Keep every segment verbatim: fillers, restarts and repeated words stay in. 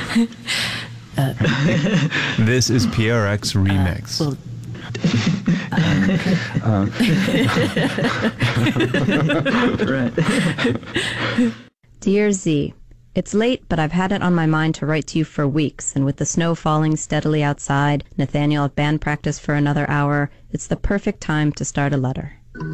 uh, This is P R X Remix. Uh, well, Right. Dear Z, it's late, but I've had it on my mind to write to you for weeks, and with the snow falling steadily outside, Nathaniel at band practice for another hour, it's the perfect time to start a letter.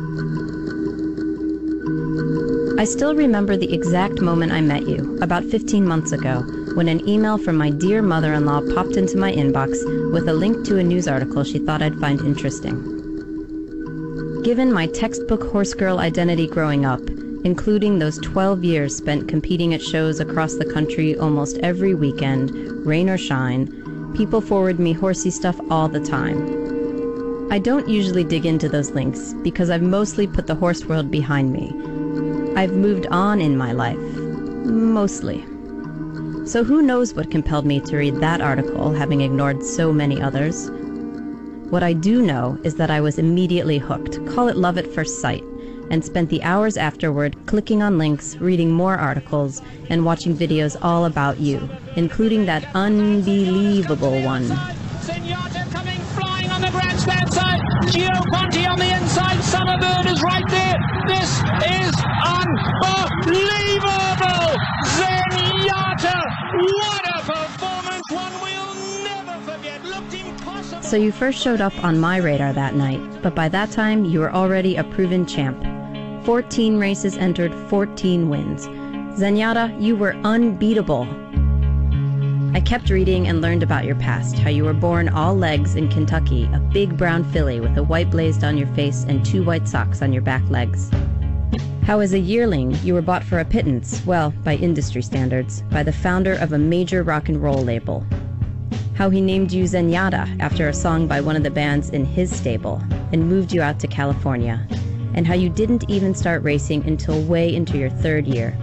I still remember the exact moment I met you, about fifteen months ago, when an email from my dear mother-in-law popped into my inbox with a link to a news article she thought I'd find interesting. Given my textbook horse girl identity growing up, including those twelve years spent competing at shows across the country almost every weekend, rain or shine, people forward me horsey stuff all the time. I don't usually dig into those links because I've mostly put the horse world behind me. I've moved on in my life. Mostly. So who knows what compelled me to read that article, having ignored so many others? What I do know is that I was immediately hooked, call it love at first sight, and spent the hours afterward clicking on links, reading more articles, and watching videos all about you, including that unbelievable one. Zenyatta coming flying on the grandstand side. Gio Conti on the inside. Summerbird is right there. This is unbelievable. Zenyatta, what a performance! One we'll never forget. Looked impossible. So you first showed up on my radar that night, but by that time you were already a proven champ. fourteen races entered, fourteen wins. Zenyatta, you were unbeatable. I kept reading and learned about your past, how you were born all legs in Kentucky, a big brown filly with a white blazed on your face and two white socks on your back legs. How as a yearling, you were bought for a pittance, well, by industry standards, by the founder of a major rock and roll label. How he named you Zenyatta after a song by one of the bands in his stable, and moved you out to California. And how you didn't even start racing until way into your third year.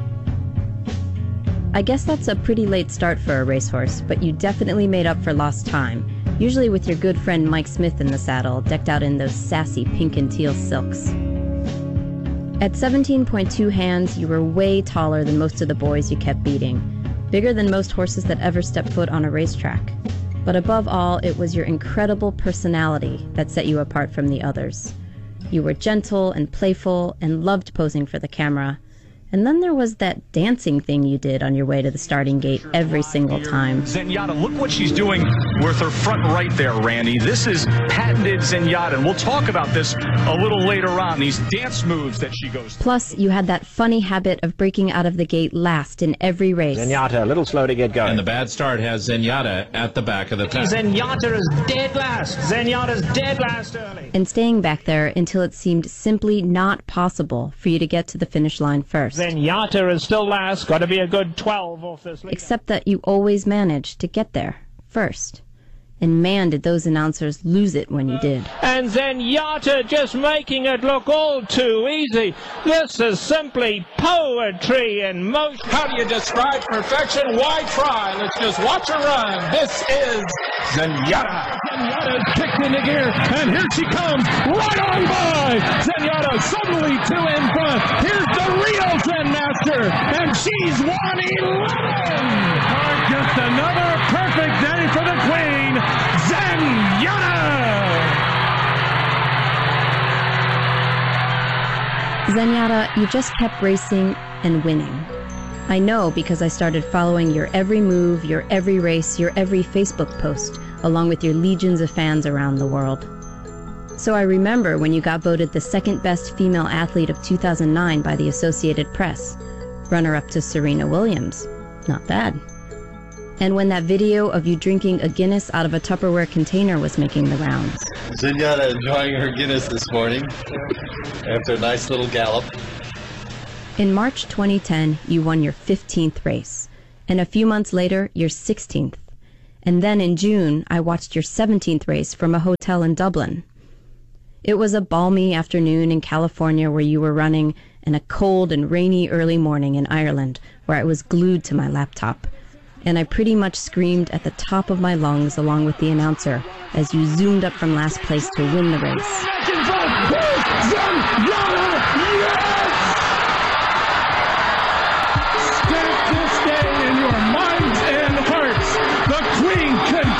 I guess that's a pretty late start for a racehorse, but you definitely made up for lost time, usually with your good friend Mike Smith in the saddle, decked out in those sassy pink and teal silks. At seventeen point two hands, you were way taller than most of the boys you kept beating, bigger than most horses that ever stepped foot on a racetrack. But above all, it was your incredible personality that set you apart from the others. You were gentle and playful and loved posing for the camera. And then there was that dancing thing you did on your way to the starting gate every single time. Zenyatta, look what she's doing with her front right there, Randy. This is patented Zenyatta, and we'll talk about this a little later on, these dance moves that she goes through. Plus, you had that funny habit of breaking out of the gate last in every race. Zenyatta, a little slow to get going. And the bad start has Zenyatta at the back of the pack. Zenyatta is dead last. Zenyatta's dead last early. And staying back there until it seemed simply not possible for you to get to the finish line first. Zenyatta is still last. Got to be a good twelve off this lead. Except that you always managed to get there first. And man, did those announcers lose it when you did. And Zenyatta just making it look all too easy. This is simply poetry in motion. How do you describe perfection? Why try? Let's just watch her run. This is Zenyatta. Zenyatta is kicked into gear, and here she comes, right on by. Zenyatta suddenly two in front. Here's the real Zen Master, and she's won eleven. Just another perfect day for the Queen, Zenyatta. Zenyatta, you just kept racing and winning. I know because I started following your every move, your every race, your every Facebook post, along with your legions of fans around the world. So I remember when you got voted the second best female athlete of two thousand nine by the Associated Press, runner-up to Serena Williams. Not bad. And when that video of you drinking a Guinness out of a Tupperware container was making the rounds. Zenyatta enjoying her Guinness this morning after a nice little gallop. In March twenty ten, you won your fifteenth race, and a few months later, your sixteenth. And then in June, I watched your seventeenth race from a hotel in Dublin. It was a balmy afternoon in California where you were running, and a cold and rainy early morning in Ireland where I was glued to my laptop. And I pretty much screamed at the top of my lungs along with the announcer as you zoomed up from last place to win the race. Stamp this day in your minds and hearts.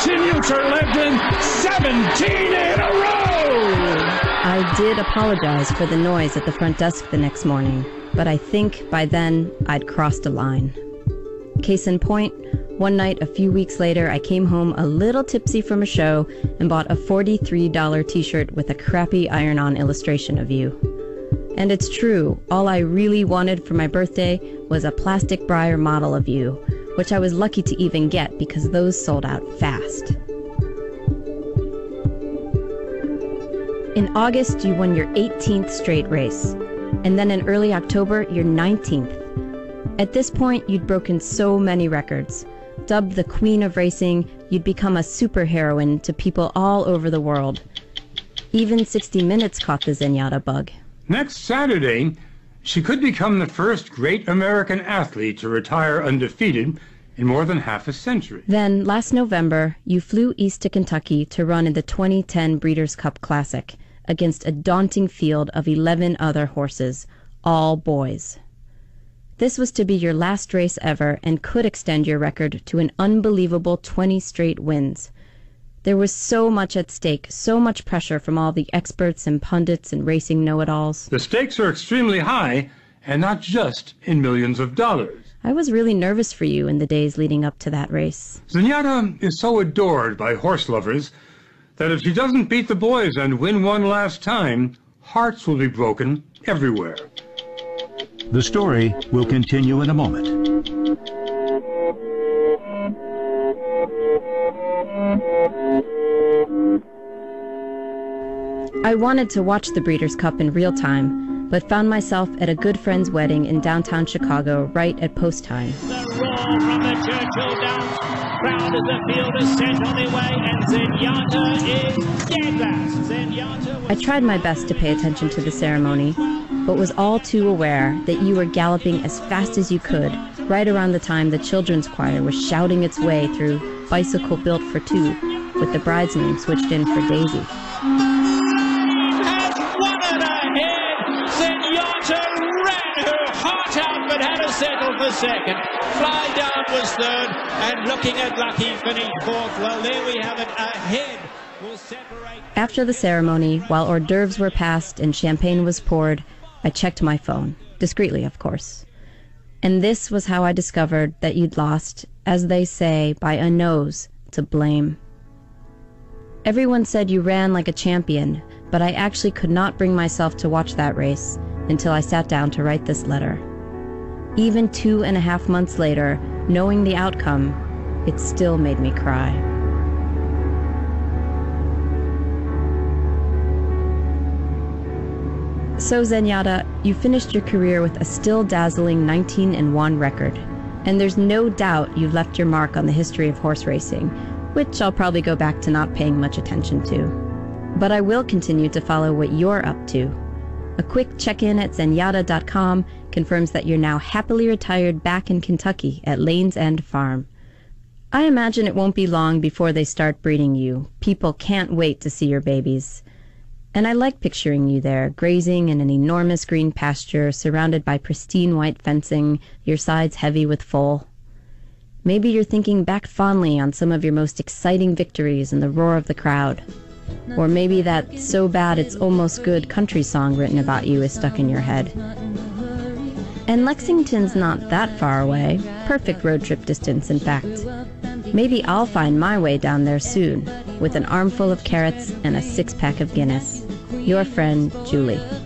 continues her legend, seventeen in a row! I did apologize for the noise at the front desk the next morning, but I think by then I'd crossed a line. Case in point, one night a few weeks later, I came home a little tipsy from a show and bought a forty-three dollar t-shirt with a crappy iron-on illustration of you. And it's true, all I really wanted for my birthday was a plastic Breyer model of you, which I was lucky to even get because those sold out fast. In August, you won your eighteenth straight race, and then in early October, your nineteenth. At this point, you'd broken so many records. Dubbed the Queen of Racing, you'd become a superheroine to people all over the world. Even sixty minutes caught the Zenyatta bug. Next Saturday, she could become the first great American athlete to retire undefeated in more than half a century. Then, last November, you flew east to Kentucky to run in the twenty ten Breeders' Cup Classic against a daunting field of eleven other horses, all boys. This was to be your last race ever and could extend your record to an unbelievable twenty straight wins. There was so much at stake, so much pressure from all the experts and pundits and racing know-it-alls. The stakes are extremely high, and not just in millions of dollars. I was really nervous for you in the days leading up to that race. Zenyatta is so adored by horse lovers that if she doesn't beat the boys and win one last time, hearts will be broken everywhere. The story will continue in a moment. I wanted to watch the Breeders' Cup in real time, but found myself at a good friend's wedding in downtown Chicago right at post time. The roar from the Churchill Downs crowd as the field is set on their way, and Zenyatta is dead last. Zenyatta was... I tried my best to pay attention to the ceremony, but was all too aware that you were galloping as fast as you could, right around the time the children's choir was shouting its way through Bicycle Built for Two, with the bride's name switched in for Daisy. Has won it ahead. Zenyatta ran her heart out, but had to settle for second. Fly Down was third, and Looking at Lucky finished fourth. Well, there we have it. Ahead will separate. After the ceremony, while hors d'oeuvres were passed and champagne was poured, I checked my phone, discreetly, of course. And this was how I discovered that you'd lost, as they say, by a nose to blame. Everyone said you ran like a champion, but I actually could not bring myself to watch that race until I sat down to write this letter. Even two and a half months later, knowing the outcome, it still made me cry. So Zenyatta, you finished your career with a still dazzling nineteen and one record, and there's no doubt you left your mark on the history of horse racing, which I'll probably go back to not paying much attention to. But I will continue to follow what you're up to. A quick check-in at zenyatta dot com confirms that you're now happily retired back in Kentucky at Lane's End Farm. I imagine it won't be long before they start breeding you. People can't wait to see your babies. And I like picturing you there, grazing in an enormous green pasture, surrounded by pristine white fencing, your sides heavy with foal. Maybe you're thinking back fondly on some of your most exciting victories and the roar of the crowd. Or maybe that so bad it's almost good country song written about you is stuck in your head. And Lexington's not that far away, perfect road trip distance, in fact. Maybe I'll find my way down there soon, with an armful of carrots and a six-pack of Guinness. Your friend, Julie.